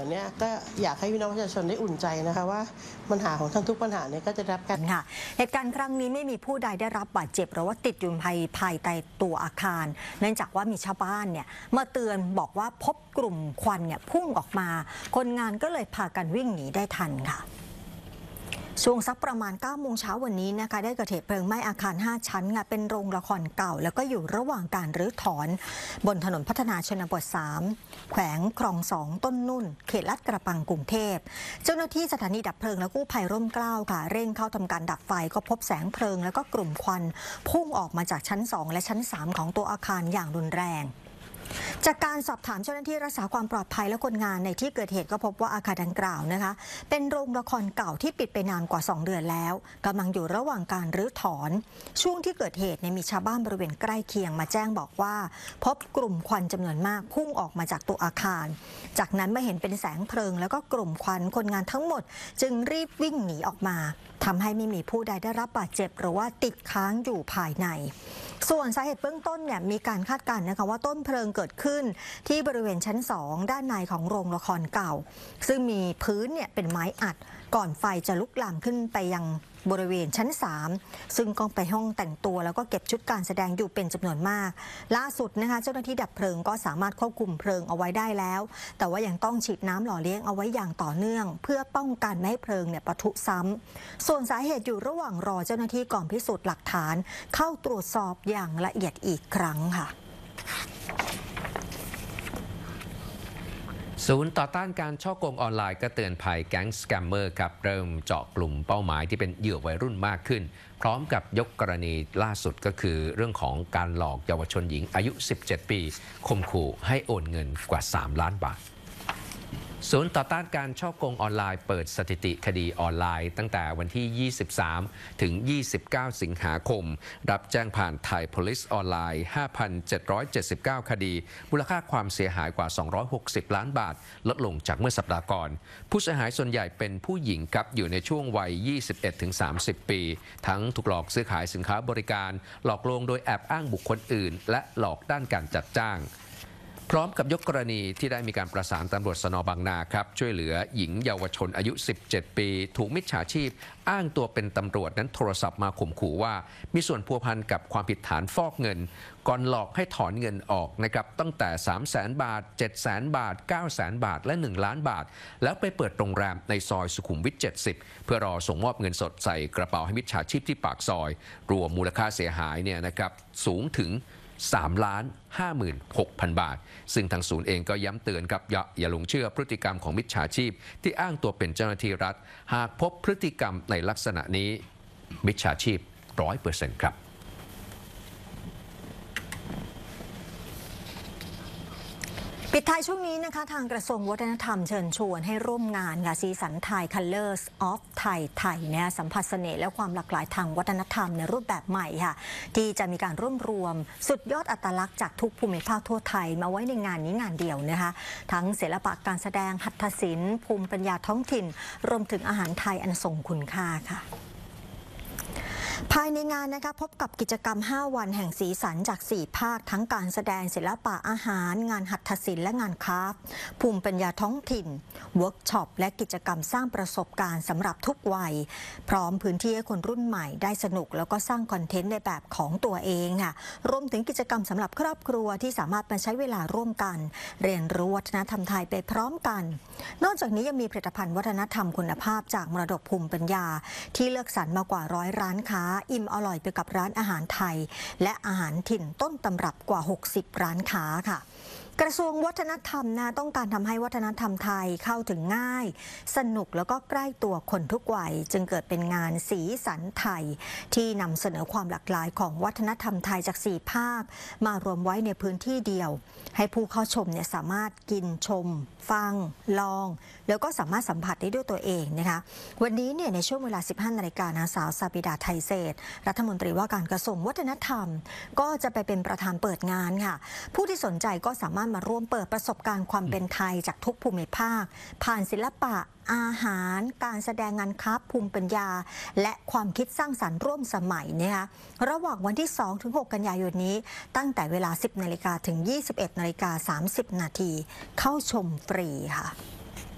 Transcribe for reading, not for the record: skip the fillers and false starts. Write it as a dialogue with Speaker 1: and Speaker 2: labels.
Speaker 1: เนี่ยก็อยากให้พี่น้องประชาชนได้อุ่นใจนะคะว่าปัญหาของทุกปัญหาเนี่ยก็จะได้รับการ
Speaker 2: ค่ะเหตุการณ์ครั้งนี้ไม่มีผู้ใดได้รับบาดเจ็บหรือว่าติดอยู่ภายใต้ตัวอาคารเนื่องจากว่ามีชาวบ้านเนี่ยมาเตือนบอกว่าพบกลุ่มควันเนี่ยพุ่งออกมาคนงานก็เลยพากันวิ่งหนีได้ทันค่ะช่วงสักประมาณ 9 โมงเช้าวันนี้นะคะได้เกิดเหตุเพลิงไหม้อาคาร 5 ชั้นค่ะเป็นโรงละครเก่าแล้วก็อยู่ระหว่างการรื้อถอนบนถนนพัฒนาชนบท 3 แขวงคลอง 2 ต้นนุ่นเขตลาดกระบังกรุงเทพเจ้าหน้าที่สถานีดับเพลิงและกู้ภัยร่มเกล้าค่ะเร่งเข้าทำการดับไฟก็พบแสงเพลิงแล้วก็กลุ่มควันพุ่งออกมาจากชั้น 2 และชั้น 3 ของตัวอาคารอย่างรุนแรงจากการสอบถามเจ้าหน้าที่รักษาความปลอดภัยและคนงานในที่เกิดเหตุก็พบว่าอาคารดังกล่าวนะคะเป็นโรงละครเก่าที่ปิดไปนานกว่า2 เดือนแล้วกำลังอยู่ระหว่างการรื้อถอนช่วงที่เกิดเหตุมีชาวบ้านบริเวณใกล้เคียงมาแจ้งบอกว่าพบกลุ่มควันจำนวนมากพุ่งออกมาจากตัวอาคารจากนั้นเมื่อเห็นเป็นแสงเพลิงแล้วก็กลุ่มควันคนงานทั้งหมดจึงรีบวิ่งหนีออกมาทำให้ไม่มีผู้ใดได้รับบาดเจ็บหรือว่าติดค้างอยู่ภายในส่วนสาเหตุเบื้องต้นเนี่ยมีการคาดการณ์นะคะว่าต้นเพลิงเกิดขึ้นที่บริเวณชั้น 2 ด้านในของโรงละครเก่าซึ่งมีพื้นเนี่ยเป็นไม้อัดก่อนไฟจะลุกลามขึ้นไปยังบริเวณชั้น 3ซึ่งก็ไปห้องแต่งตัวแล้วก็เก็บชุดการแสดงอยู่เป็นจำนวนมากล่าสุดนะคะเจ้าหน้าที่ดับเพลิงก็สามารถควบคุมเพลิงเอาไว้ได้แล้วแต่ว่ายังต้องฉีดน้ำหล่อเลี้ยงเอาไว้อย่างต่อเนื่องเพื่อป้องกันไม่ให้เพลิงเนี่ยปะทุซ้ำส่วนสาเหตุอยู่ระหว่างรอเจ้าหน้าที่กองพิสูจน์หลักฐานเข้าตรวจสอบอย่างละเอียดอีกครั้งค่ะ
Speaker 3: ศูนย์ต่อต้านการฉ้อโกงออนไลน์ก็เตือนภัยแก๊งสแกมเมอร์ครับเริ่มเจาะกลุ่มเป้าหมายที่เป็นเหยื่อวัยรุ่นมากขึ้นพร้อมกับยกกรณีล่าสุดก็คือเรื่องของการหลอกเยาวชนหญิงอายุ 17 ปีข่มขู่ให้โอนเงินกว่า 3 ล้านบาทศูนย์ต่อต้านการฉ้อโกงออนไลน์เปิดสถิติคดีออนไลน์ตั้งแต่วันที่ 23 ถึง 29 สิงหาคมรับแจ้งผ่านไทย Police ออนไลน์ 5,779 คดีมูลค่าความเสียหายกว่า 260 ล้านบาทลดลงจากเมื่อสัปดาห์ก่อนผู้เสียหายส่วนใหญ่เป็นผู้หญิงครับอยู่ในช่วงวัย 21-30 ปี ทั้งถูกหลอกซื้อขายสินค้าบริการหลอกลวงโดยแอบอ้างบุคคลอื่นและหลอกด้านการจัดจ้างพร้อมกับยกกรณีที่ได้มีการประสานตำรวจสน.บางนาครับช่วยเหลือหญิงเยาวชนอายุ 17 ปีถูกมิจฉาชีพอ้างตัวเป็นตำรวจนั้นโทรศัพท์มาข่มขู่ว่ามีส่วนพัวพันกับความผิดฐานฟอกเงินก่อนหลอกให้ถอนเงินออกนะครับตั้งแต่ 300,000 บาท 700,000 บาท 900,000 บาทและ 1 ล้านบาทแล้วไปเปิดโรงแรมในซอยสุขุมวิท 70 เพื่อรอส่งมอบเงินสดใส่กระเป๋าให้มิจฉาชีพที่ปากซอยรวมมูลค่าเสียหายเนี่ยนะครับสูงถึง3,56,000 บาทซึ่งทางศูนย์เองก็ย้ำเตือนครับอย่าหลงเชื่อพฤติกรรมของมิจฉาชีพที่อ้างตัวเป็นเจ้าหน้าที่รัฐหากพบพฤติกรรมในลักษณะนี้มิจฉาชีพ 100% ครับ
Speaker 2: ปิดท้ายช่วงนี้นะคะทางกระทรวงวัฒนธรรมเชิญชวนให้ร่วมงานค่ะสีสันไทย Colors of Thai เนี่ยสัมผัสเสน่ห์และความหลากหลายทางวัฒนธรรมในรูปแบบใหม่ค่ะที่จะมีการรวมสุดยอดอัตลักษณ์จากทุกภูมิภาคทั่วไทยมาไว้ในงานนี้งานเดียวนะคะทั้งศิลปะการแสดงหัตถศิลป์ภูมิปัญญาท้องถิ่นรวมถึงอาหารไทยอันทรงคุณค่าค่ะภายในงานนะคะพบกับกิจกรรม 5 วันแห่งสีสันจาก 4 ภาคทั้งการแสดงศิลปะอาหารงานหัตถศิลป์และงานคราฟต์ภูมิปัญญาท้องถิ่นเวิร์กช็อปและกิจกรรมสร้างประสบการณ์สำหรับทุกวัยพร้อมพื้นที่ให้คนรุ่นใหม่ได้สนุกแล้วก็สร้างคอนเทนต์ในแบบของตัวเองค่ะรวมถึงกิจกรรมสำหรับครอบครัวที่สามารถมาใช้เวลาร่วมกันเรียนรู้วัฒนธรรมไทยไปพร้อมกันนอกจากนี้ยังมีผลิตภัณฑ์วัฒนธรรมคุณภาพจากมรดกภูมิปัญญาที่เลือกสรรมากว่า100 ร้านค้าอิ่มอร่อยไปกับร้านอาหารไทยและอาหารถิ่นต้นตำรับกว่า60 ร้านค้าค่ะกระทรวงวัฒนธรรมต้องการทำให้วัฒนธรรมไทยเข้าถึงง่ายสนุกแล้วก็ใกล้ตัวคนทุกวัยจึงเกิดเป็นงานสีสันไทยที่นำเสนอความหลากหลายของวัฒนธรรมไทยจาก4 ภาคมารวมไว้ในพื้นที่เดียวให้ผู้เข้าชมสามารถกินชมฟังลองแล้วก็สามารถสัมผัสได้ด้วยตัวเองนะคะวันนี้ในช่วงเวลา 15 นาฬิกานางสาวสาบิดาไทยเศรษฐ์รัฐมนตรีว่าการกระทรวงวัฒนธรรมก็จะไปเป็นประธานเปิดงานค่ะผู้ที่สนใจก็สามารถมาร่วมเปิดประสบการณ์ความเป็นไทยจากทุกภูมิภาคผ่านศิลปะอาหารการแสดงงานคราฟต์ภูมิปัญญาและความคิดสร้างสรรค์ร่วมสมัยนะคะระหว่างวันที่ 2-6 กันยายนนี้ตั้งแต่เวลา 10 นาฬิกาถึง 21 นาฬิกา 30 นาทีเข้าชมฟรีค่ะ